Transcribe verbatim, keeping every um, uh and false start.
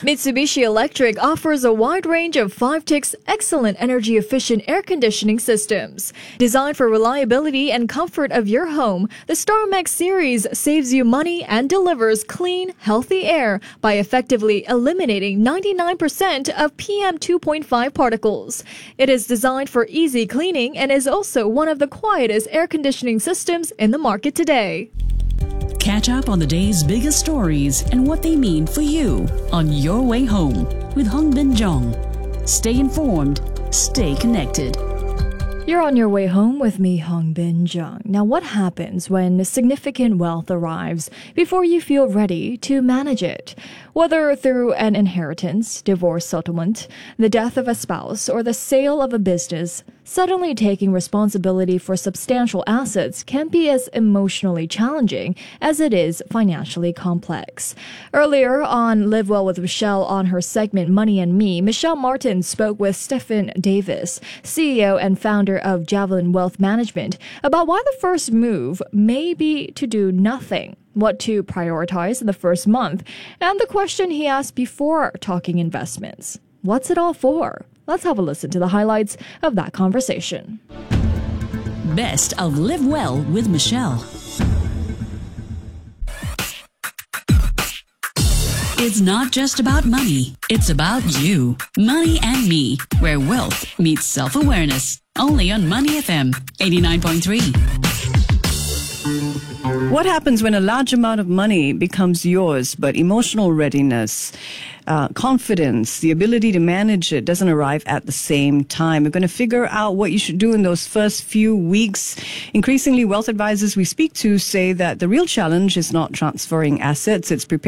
Mitsubishi Electric offers a wide range of five-ticks excellent energy-efficient air conditioning systems. Designed for reliability and comfort of your home, the StarMax series saves you money and delivers clean, healthy air by effectively eliminating ninety-nine percent of P M two point five particles. It is designed for easy cleaning and is also one of the quietest air conditioning systems in the market today. Catch up on the day's biggest stories and what they mean for you on Your Way Home with Hong Bin Jong. Stay informed, stay connected. You're on your way home with me, Hong Bin Jung. Now, what happens when significant wealth arrives before you feel ready to manage it? Whether through an inheritance, divorce settlement, the death of a spouse, or the sale of a business, suddenly taking responsibility for substantial assets can be as emotionally challenging as it is financially complex. Earlier on Live Well with Michelle on her segment Money and Me, Michelle Martin spoke with Stephen Davis, C E O and founder of Javelin Wealth Management, about why the first move may be to do nothing, what to prioritize in the first month, and the question he asked before talking investments. What's it all for? Let's have a listen to the highlights of that conversation. Best of Live Well with Michelle. It's not just about money, it's about you. Money and Me, where wealth meets self-awareness. Only on Money F M eighty-nine point three. What happens when a large amount of money becomes yours, but emotional readiness, uh, confidence, the ability to manage it doesn't arrive at the same time? We're going to figure out what you should do in those first few weeks. Increasingly, wealth advisors we speak to say that the real challenge is not transferring assets, it's preparing